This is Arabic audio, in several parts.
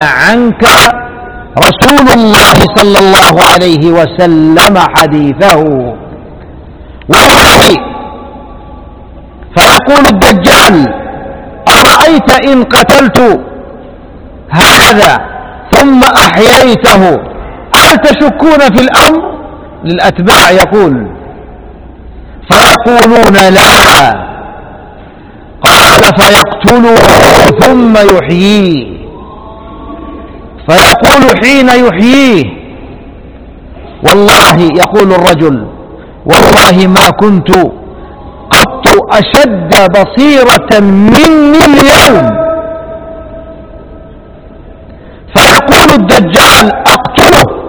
عنك رسول الله صلى الله عليه وسلم حديثه. والله فيقول الدجال: أرأيت إن قتلت هذا ثم أحييته هل تشكون في الأمر؟ للأتباع يقول، فيقولون لا. قال: فيقتله ثم يحييه. فيقول حين يحييه: والله، يقول الرجل: والله ما كنت قط أشد بصيرة مني اليوم. فيقول الدجال: أقتله،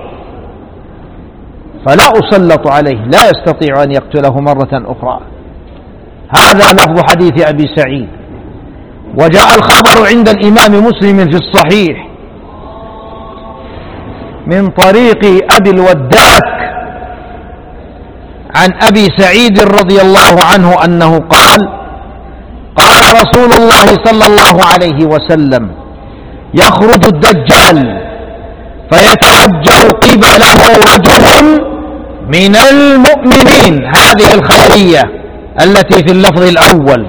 فلا أسلط عليه، لا يستطيع أن يقتله مرة أخرى. هذا لفظ حديث أبي سعيد. وجاء الخبر عند الإمام مسلم في الصحيح من طريق أبي الوداك عن أبي سعيد رضي الله عنه أنه قال: قال رسول الله صلى الله عليه وسلم: يخرج الدجال فيتوجه قبله رجل من المؤمنين، هذه الخبرية التي في اللفظ الأول،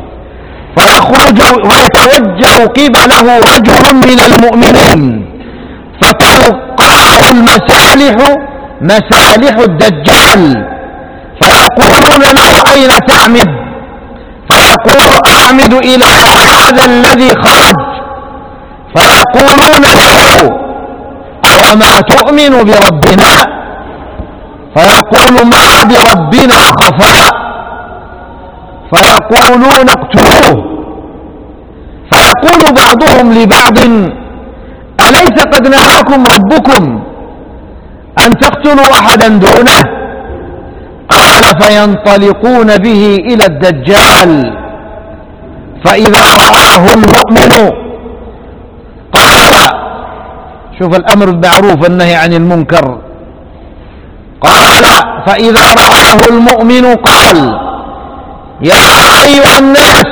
ويتوجه قبله رجل من المؤمنين فتلقاه المسالح، مسالح الدجال، فيقولون له: أين تعمد؟ فيقول: أعمد إلى هذا الذي خرج. فيقولون له: أوما تؤمن بربنا؟ فيقول: ما بربنا خفاء. فيقولون: اقتلوه. فيقول بعضهم لبعض: أليس قد نهاكم ربكم أن تقتلوا أحدا دونه؟ قال: فينطلقون به إلى الدجال، فإذا رآه المؤمن قال: شوف الأمر بالمعروف والنهي عن المنكر. قال: فإذا رآه المؤمن قال: يا أيها الناس،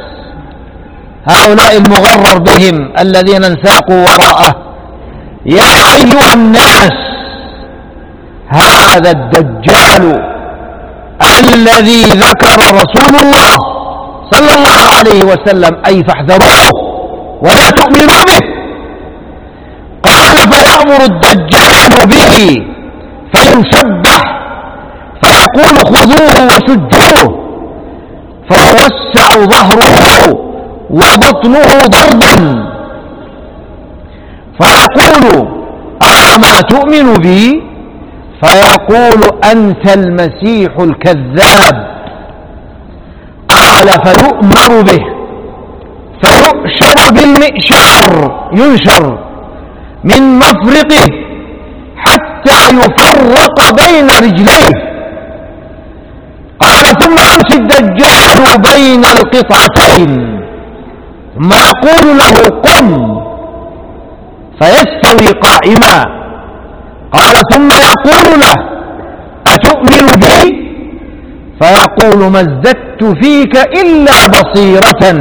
هؤلاء المغرر بهم الذين انساقوا وراءه، يا أيها الناس، هذا الدجال الذي ذكر رسول الله صلى الله عليه وسلم، أي فاحذروه ولا تؤمنوا به. قال: فيأمر الدجال به فيسبح، فيقول: خذوه وشجوه، فيوسع ظهره وبطنه ضربا، فيقول: أما تؤمن بي؟ فيقول: أنت المسيح الكذاب. قال: فيؤمر به فيؤشر بالمئشار، ينشر من مفرقه حتى يفرق بين رجليه. قال: ثم يمشي الدجال بين القطعتين، ثم يقول له: قم، فيستوي قائما. قال: ثم يقول له: أتؤمن بي؟ فيقول: ما ازددت فيك إلا بصيرة.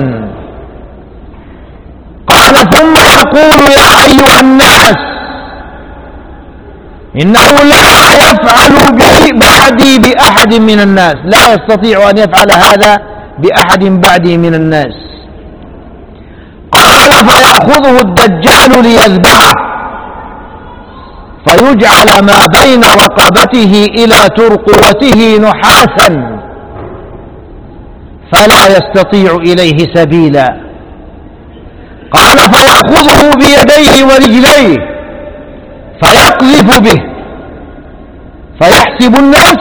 قال: ثم يقول: يا أيها الناس، إنه لا يفعل بعدي بأحد من الناس، لا يستطيع أن يفعل هذا بأحد بعدي من الناس. قال: فيأخذه الدجال ليذبحه، فيجعل ما بين رقبته إلى ترقوته نحاسا، فلا يستطيع إليه سبيلا. قال: فيأخذه بيديه ورجليه فيقذف به، فيحسب الناس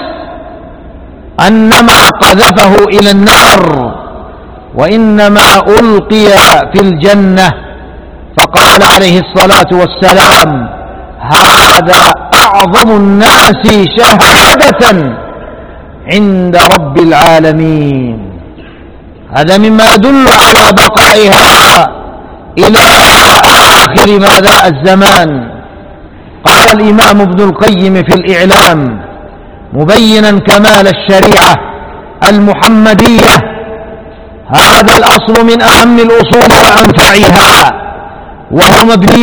أنما قذفه إلى النار وإنما ألقي في الجنة. فقال عليه الصلاة والسلام: هذا أعظم الناس شهادة عند رب العالمين. هذا مما يدل على بقائها إلى آخر ماذا الزمان. قال الإمام ابن القيم في الإعلام مبينا كمال الشريعة المحمدية: هذا الأصل من أهم الأصول وأنفعها، وهو مبني